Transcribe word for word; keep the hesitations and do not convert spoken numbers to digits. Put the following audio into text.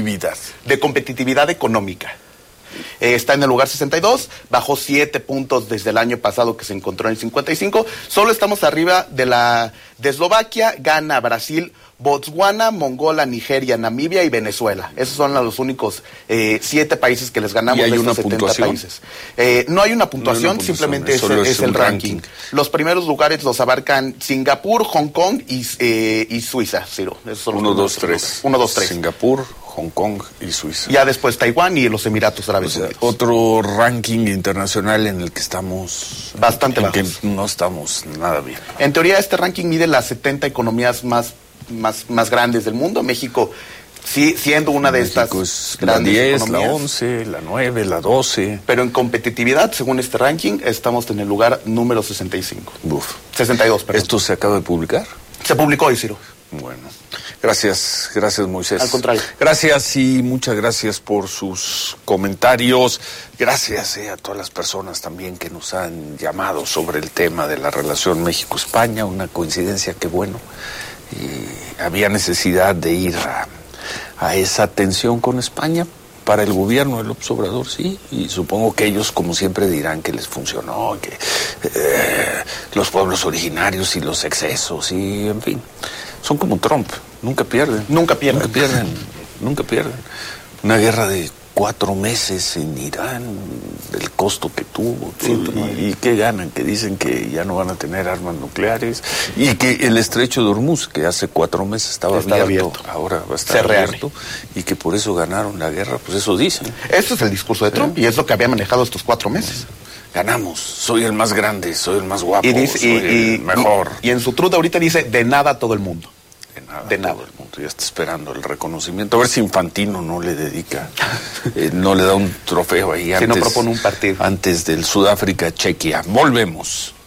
competitividad. De competitividad económica. Eh, está en el lugar sesenta y dos, bajó siete puntos desde el año pasado que se encontró en el cincuenta y cinco. Solo estamos arriba de la de Eslovaquia, Ghana, Brasil, Botswana, Mongolia, Nigeria, Namibia y Venezuela. Esos son los únicos eh, siete países que les ganamos de estos setenta países. Eh, no hay una puntuación, no hay una puntuación simplemente es, es, es el ranking. ranking. Los primeros lugares los abarcan Singapur, Hong Kong y, eh, y Suiza, Ciro. Esos son uno, dos, tres. Uno, dos, tres. Singapur, Hong Kong y Suiza. Ya después Taiwán y los Emiratos Árabes o sea, Unidos. Otro ranking internacional en el que estamos... Bastante bajos. Que no estamos nada bien. En teoría este ranking mide las setenta economías más, más, más grandes del mundo. México, sí, siendo una de México estas es grandes la diez, economías. la once, la nueve, la doce. Pero en competitividad, según este ranking, estamos en el lugar número sesenta y cinco. Uf. sesenta y dos, perdón. ¿Esto se acaba de publicar? Se publicó hoy, Ciro. Bueno, gracias, gracias Moisés. Al contrario. Gracias y muchas gracias por sus comentarios. Gracias eh, a todas las personas también que nos han llamado sobre el tema de la relación México-España. Una coincidencia que bueno, y había necesidad de ir a, a esa tensión con España. Para el gobierno de López Obrador, sí, y supongo que ellos, como siempre, dirán que les funcionó, que eh, los pueblos originarios y los excesos, y en fin, son como Trump, nunca pierden. Nunca pierden. Nunca pierden, nunca pierden. Una guerra de cuatro meses en Irán, del costo que tuvo, sí, y, y qué ganan, que dicen que ya no van a tener armas nucleares, y que el estrecho de Hormuz, que hace cuatro meses estaba, estaba abierto, abierto, ahora va a estar Se abierto, reabre. Y que por eso ganaron la guerra, pues eso dicen. Eso es el discurso de Trump, ¿Eh? Y es lo que había manejado estos cuatro meses. Ganamos, soy el más grande, soy el más guapo, y dice, soy y, el mejor. Y, y en su truth ahorita dice, de nada a todo el mundo. De nada, de nada. Todo el mundo ya está esperando el reconocimiento. A ver si Infantino no le dedica, eh, no le da un trofeo ahí si antes, no propone un partido. Antes del Sudáfrica-Chequia. Volvemos.